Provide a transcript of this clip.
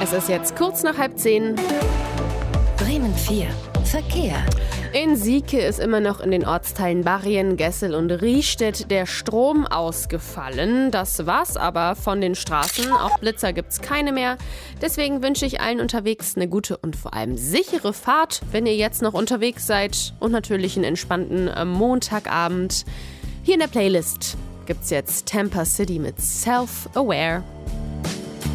Es ist jetzt kurz nach 9:30. Bremen 4. Verkehr. In Sieke ist immer noch in den Ortsteilen Barrien, Gessel und Riestedt der Strom ausgefallen. Das war's aber von den Straßen. Auch Blitzer gibt's keine mehr. Deswegen wünsche ich allen unterwegs eine gute und vor allem sichere Fahrt, wenn ihr jetzt noch unterwegs seid. Und natürlich einen entspannten Montagabend. Hier in der Playlist gibt's jetzt Tampa City mit Self-Aware.